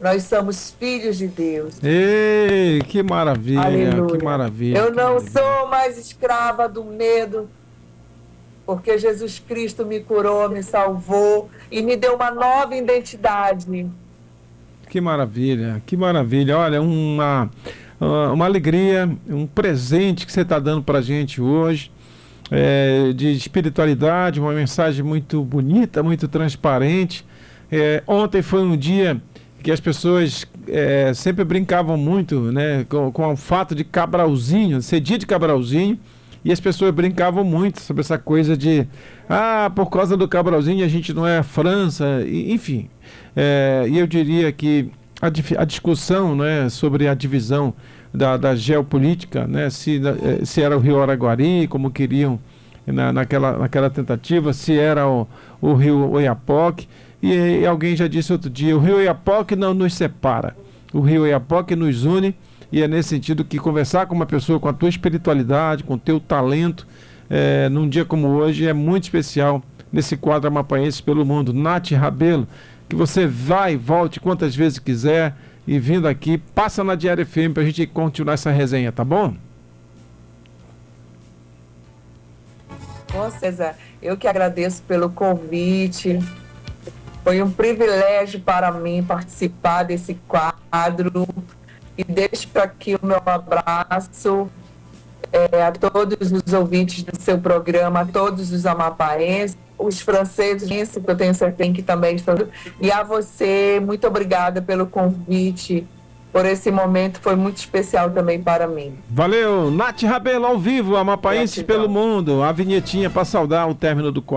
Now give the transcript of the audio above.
Nós somos filhos de Deus. Ei, que maravilha, Aleluia. que maravilha. Eu que não maravilha. sou mais escrava do medo, porque Jesus Cristo me curou, me salvou e me deu uma nova identidade. Que maravilha, que maravilha. Olha, uma alegria, um presente que você está dando para a gente hoje, de espiritualidade, uma mensagem muito bonita, muito transparente. Ontem foi um dia que as pessoas sempre brincavam muito, né, com o fato de Cabralzinho, ser dia de Cabralzinho, e as pessoas brincavam muito sobre essa coisa de, por causa do Cabralzinho a gente não é a França, enfim. E eu diria que a discussão, né, sobre a divisão da geopolítica, né, se era o Rio Araguari, como queriam naquela tentativa, se era o Rio Oiapoque, e alguém já disse outro dia, o Rio Oiapoque não nos separa, o Rio Oiapoque nos une, e é nesse sentido que conversar com uma pessoa com a tua espiritualidade, com o teu talento, num dia como hoje, é muito especial nesse quadro Amapaenses pelo Mundo. Nath Rabelo, que você vai e volte quantas vezes quiser, e vindo aqui, passa na Diário FM para a gente continuar essa resenha, tá bom? Com certeza, eu que agradeço pelo convite. Foi um privilégio para mim participar desse quadro. E deixo aqui o meu abraço a todos os ouvintes do seu programa, a todos os amapaenses, os franceses, que eu tenho certeza que também estão. E a você, muito obrigada pelo convite, por esse momento, foi muito especial também para mim. Valeu, Nath Rabelo ao vivo, Amapaenses pelo Mundo, a vinhetinha para saudar o término do quadro.